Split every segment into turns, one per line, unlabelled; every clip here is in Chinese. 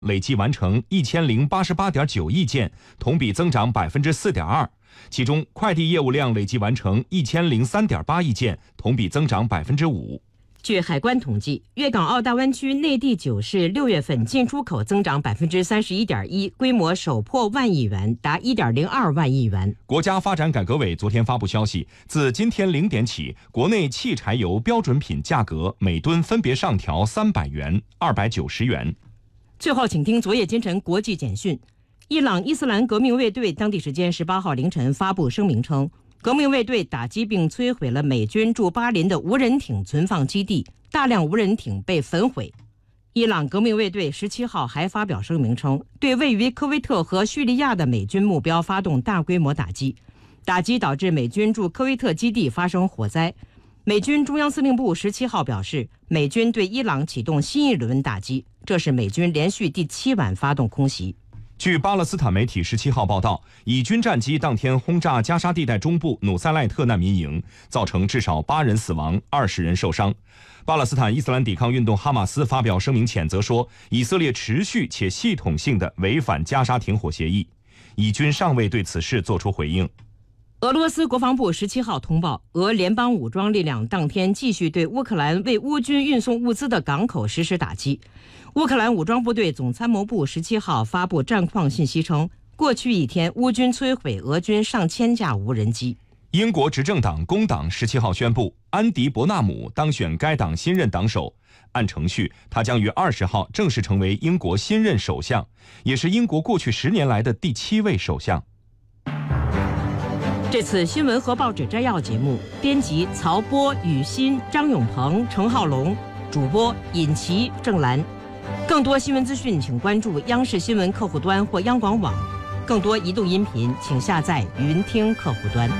累计完成1088.9亿件，同比增长4.2%。其中，快递业务量累计完成1003.8亿件，同比增长5%。
据海关统计，粤港澳大湾区内地9市6月份进出口增长31.1%，规模首破1万亿元，达1.02万亿元。
国家发展改革委昨天发布消息，自今天0点起，国内汽柴油标准品价格每吨分别上调300元、290元。
最后，请听昨夜今晨国际简讯。伊朗伊斯兰革命卫队当地时间18号凌晨发布声明称，革命卫队打击并摧毁了美军驻巴林的无人艇存放基地，大量无人艇被焚毁。伊朗革命卫队17号还发表声明称，对位于科威特和叙利亚的美军目标发动大规模打击，打击导致美军驻科威特基地发生火灾。美军中央司令部17号表示，美军对伊朗启动新一轮打击，这是美军连续第7晚发动空袭。
据巴勒斯坦媒体17号报道，以军战机当天轰炸加沙地带中部努塞赖特难民营，造成至少8人死亡，20人受伤。巴勒斯坦伊斯兰抵抗运动哈马斯发表声明谴责说，以色列持续且系统性地违反加沙停火协议。以军尚未对此事作出回应。
俄罗斯国防部17号通报，俄联邦武装力量当天继续对乌克兰为乌军运送物资的港口实施打击。乌克兰武装部队总参谋部17号发布战况信息称，过去一天乌军摧毁俄军上千架无人机。
英国执政党工党17号宣布，安迪·伯纳姆当选该党新任党首。按程序，他将于20号正式成为英国新任首相，也是英国过去10年来的第7位首相。
这次新闻和报纸摘要节目，编辑曹波、雨欣、张永鹏、程浩龙，主播尹奇、郑兰。更多新闻资讯，请关注央视新闻客户端或央广网。更多移动音频，请下载云听客户端。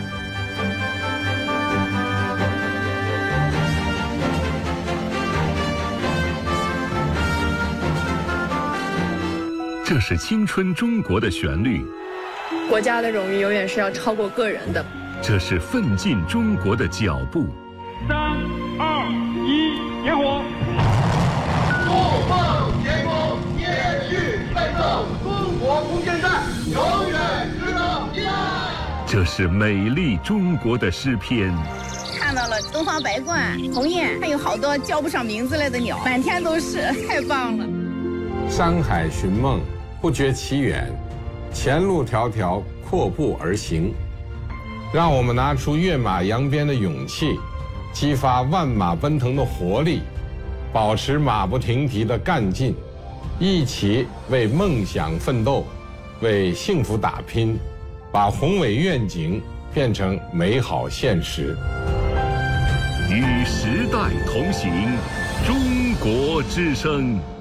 这是青春中国的旋律，
国家的荣誉永远是要超过个人的。
这是奋进中国的脚步。
3、2、1，点火！
怒放天空，延续奋斗，中国空间站永远值得依赖。
这是美丽中国的诗篇。
看到了东方白鹳、鸿雁，还有好多叫不上名字来的鸟，满天都是，太棒了。
山海寻梦，不觉其远，前路迢迢，阔步而行。让我们拿出跃马扬鞭的勇气，激发万马奔腾的活力，保持马不停蹄的干劲，一起为梦想奋斗，为幸福打拼，把宏伟愿景变成美好现实。
与时代同行，中国之声。